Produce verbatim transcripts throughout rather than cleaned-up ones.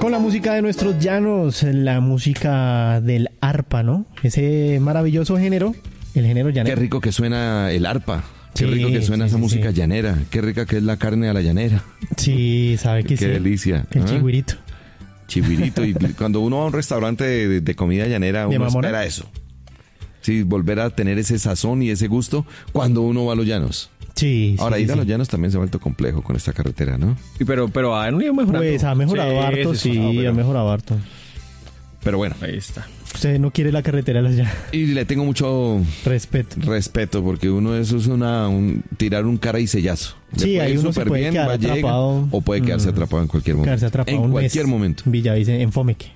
Con la música de nuestros llanos, la música del arpa, ¿no? Ese maravilloso género, el género llanero. Qué rico que suena el arpa. Qué Sí, rico que suena sí, esa sí, música sí. llanera. Qué rica que es la carne a la llanera. Sí, sabe que Qué sí. delicia. El ¿Ah? chigüirito. Chivirito. Y cuando uno va a un restaurante de, de comida llanera, ¿De uno mamona? espera eso. Sí, volver a tener ese sazón y ese gusto cuando uno va a los llanos. Sí, Ahora, sí, ir a sí. los llanos también se ha vuelto complejo con esta carretera, ¿no? Sí, pero, pero ha ido mejorando. Pues ha mejorado Sí, harto, sí, sí, no, pero- ha mejorado harto. Pero bueno, Ahí está. Usted no quiere la carretera de las llanas. y le tengo mucho Respeto. respeto porque uno eso es una un, tirar un cara y sellazo. Le Sí, puede ahí ir uno se súper puede bien, quedar va, llega, atrapado. o puede quedarse Mm. atrapado en cualquier momento. Quedarse atrapado en un cualquier mes. momento. Villavicencio, en Fomeque.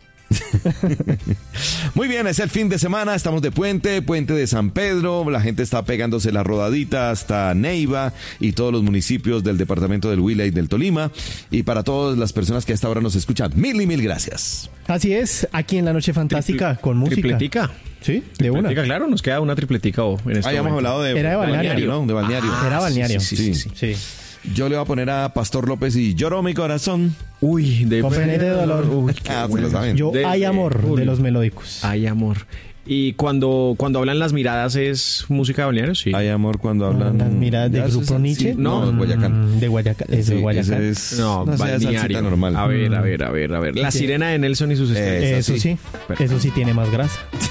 Muy bien, es el fin de semana, estamos de puente, puente de San Pedro, la gente está pegándose la rodadita hasta Neiva y todos los municipios del departamento del Huila y del Tolima. Y para todas las personas que a esta hora nos escuchan, mil y mil gracias. Así es, aquí en la Noche Fantástica Tripl- con música. Tripletica. Sí, de una. Tripletica, claro, nos queda una tripletica o en este Habíamos momento. hablado de, Era de balneario. ¿no? De balneario. Era balneario. sí, sí, sí, Sí. Yo le voy a poner a Pastor López y Lloró mi corazón. Uy, de Con pena y de dolor. Uy, qué Ah, se bueno. lo saben. Yo De- hay amor Uy. de los melódicos. Hay amor. Y cuando, cuando hablan las miradas, ¿es música de balneario? Sí. Hay amor cuando hablan. Las miradas Ya, del eso grupo es- Nietzsche. sí, no, de Guayacán. Mm, De Guayacán. Eso, Sí, de Guayacán. ese es No, no sé, salsita balneario. normal. A ver, a ver, a ver, a ver. La Sí. sirena de Nelson y sus estrellas. Eh, Eso sí. sí, Perfecto. eso sí tiene más grasa.